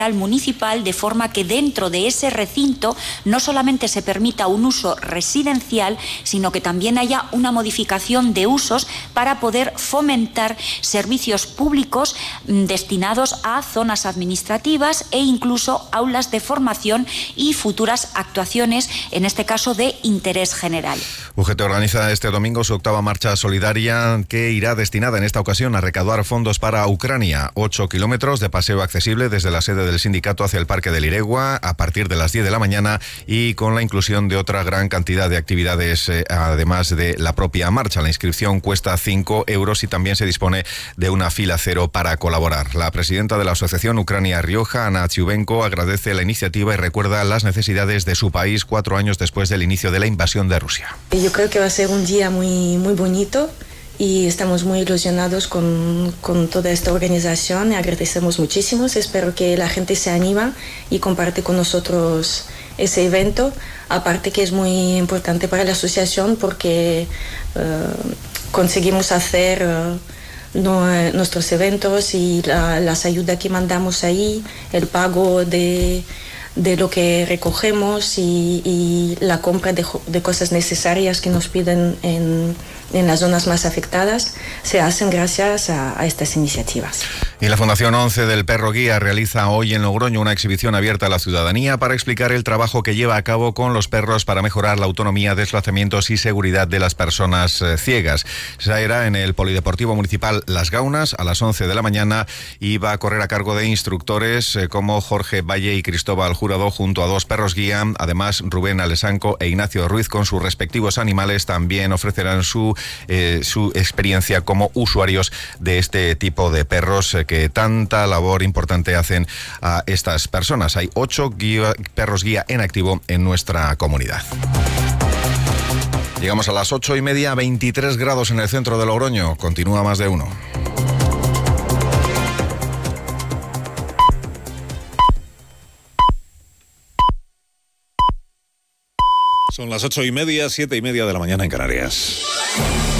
municipal, de forma que dentro de ese recinto no solamente se permita un uso residencial, sino que también haya una modificación de usos para poder fomentar servicios públicos destinados a zonas administrativas e incluso aulas de formación y futuras actuaciones, en este caso de interés general. UGT organiza este domingo su 8ª marcha solidaria, que irá destinada en esta ocasión a recaudar fondos para Ucrania. 8 kilómetros de paseo accesible desde la sede del sindicato hacia el Parque del Iregua a partir de las 10 de la mañana, y con la inclusión de otra gran cantidad de actividades, además de la propia marcha. La inscripción cuesta 5 euros y también se dispone de una fila cero para colaborar. La presidenta de la Asociación Ucrania Rioja, Ana Chubenko, agradece la iniciativa y recuerda las necesidades de su país 4 años después del inicio de la invasión de Rusia. Yo creo que va a ser un día muy bonito y estamos muy ilusionados con toda esta organización y agradecemos muchísimo. Espero que la gente se anima y comparte con nosotros ese evento, aparte que es muy importante para la asociación porque conseguimos hacer nuestros eventos y las ayudas que mandamos ahí, el pago de lo que recogemos y la compra de cosas necesarias que nos piden en las zonas más afectadas, se hacen gracias a estas iniciativas. Y la Fundación 11 del Perro Guía realiza hoy en Logroño una exhibición abierta a la ciudadanía para explicar el trabajo que lleva a cabo con los perros para mejorar la autonomía, desplazamientos y seguridad de las personas ciegas. Será en el Polideportivo Municipal Las Gaunas a las 11 de la mañana y va a correr a cargo de instructores como Jorge Valle y Cristóbal Jurado, junto a 2 perros guía. Además, Rubén Alesanco e Ignacio Ruiz, con sus respectivos animales, también ofrecerán su experiencia como usuarios de este tipo de perros que tanta labor importante hacen a estas personas. Hay 8 perros guía en activo en nuestra comunidad. Llegamos a las 8:30, 23 grados en el centro de Logroño. Continúa Más de Uno. Son las 8:30, 7:30 de la mañana en Canarias.